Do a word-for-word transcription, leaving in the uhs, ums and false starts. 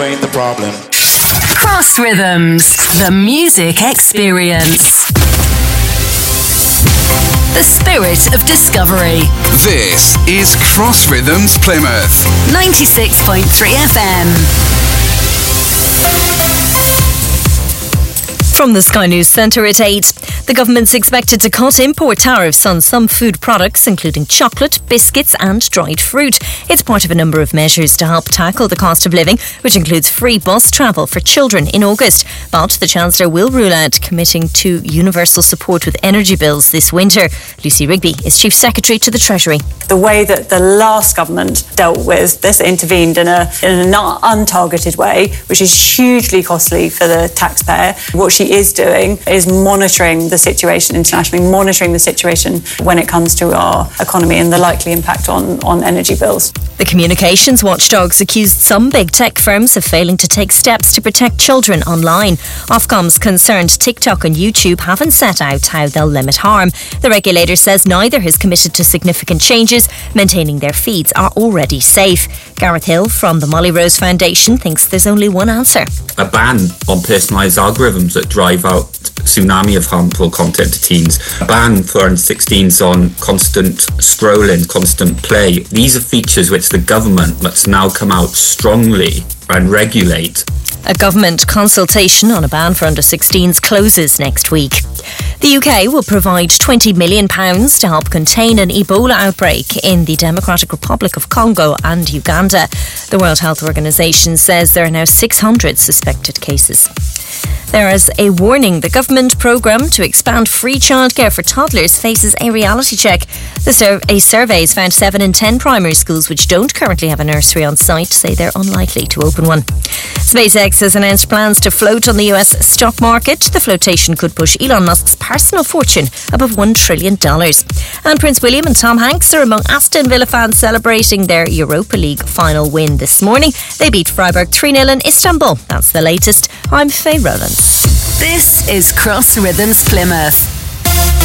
Ain't the problem. Cross Rhythms, the music experience. The spirit of discovery. This is Cross Rhythms Plymouth. ninety-six point three F M. From the Sky News Centre at eight. The government's expected to cut import tariffs on some food products, including chocolate, biscuits and dried fruit. It's part of a number of measures to help tackle the cost of living, which includes free bus travel for children in August. But the Chancellor will rule out committing to universal support with energy bills this winter. Lucy Rigby is Chief Secretary to the Treasury. The way that the last government dealt with this, intervened in a in an untargeted way, which is hugely costly for the taxpayer. What she is doing is monitoring the situation internationally, monitoring the situation when it comes to our economy and the likely impact on, on energy bills. The communications watchdogs accused some big tech firms of failing to take steps to protect children online. Ofcom's concerned TikTok and YouTube haven't set out how they'll limit harm. The regulator says neither has committed to significant changes, maintaining their feeds are already safe. Gareth Hill from the Molly Rose Foundation thinks there's only one answer. A ban on personalised algorithms that drive out tsunami of harmful content to teens. A ban for under sixteens on constant scrolling, constant play. These are features which the government must now come out strongly and regulate. A government consultation on a ban for under sixteens closes next week. The U K will provide twenty million pounds to help contain an Ebola outbreak in the Democratic Republic of Congo and Uganda. The World Health Organization says there are now six hundred suspected cases. There is a warning. The government programme to expand free childcare for toddlers faces a reality check. The sur- a survey has found seven in ten primary schools which don't currently have a nursery on site say they're unlikely to open one. SpaceX has announced plans to float on the U S stock market. The flotation could push Elon Musk's personal fortune above one trillion dollars. And Prince William and Tom Hanks are among Aston Villa fans celebrating their Europa League final win this morning. They beat Freiburg three nil in Istanbul. That's the latest. I'm Faye Rowlands. This is Cross Rhythms Plymouth.